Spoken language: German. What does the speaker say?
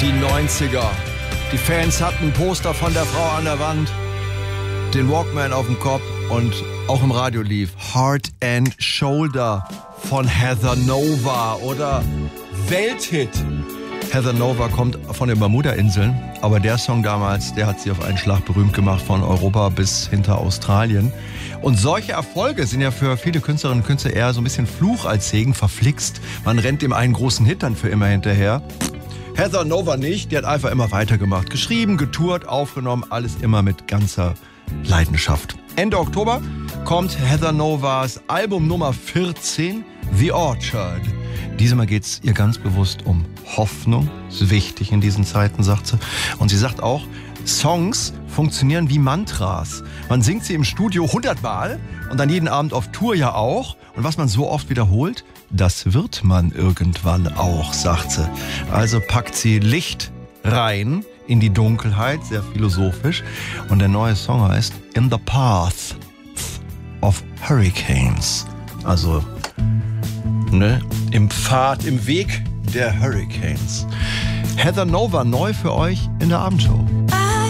Die 90er. Die Fans hatten ein Poster von der Frau an der Wand, den Walkman auf dem Kopf und auch im Radio lief Heart and Shoulder von Heather Nova oder Welthit. Heather Nova kommt von den Bermuda-Inseln, aber der Song damals, der hat sie auf einen Schlag berühmt gemacht, von Europa bis hinter Australien. Und solche Erfolge sind ja für viele Künstlerinnen und Künstler eher so ein bisschen Fluch als Segen, verflixt. Man rennt dem einen großen Hit dann für immer hinterher. Heather Nova nicht, die hat einfach immer weitergemacht. Geschrieben, getourt, aufgenommen, alles immer mit ganzer Leidenschaft. Ende Oktober kommt Heather Novas Album Nummer 14, The Orchard. Diesmal geht es ihr ganz bewusst um Hoffnung. Ist wichtig in diesen Zeiten, sagt sie. Und sie sagt auch, Songs funktionieren wie Mantras. Man singt sie im Studio 100 Mal und dann jeden Abend auf Tour ja auch. Und was man so oft wiederholt, das wird man irgendwann auch, sagt sie. Also packt sie Licht rein in die Dunkelheit, sehr philosophisch. Und der neue Song heißt In the Path of Hurricanes. Also, im Pfad, im Weg der Hurricanes. Heather Nova neu für euch in der Abendshow.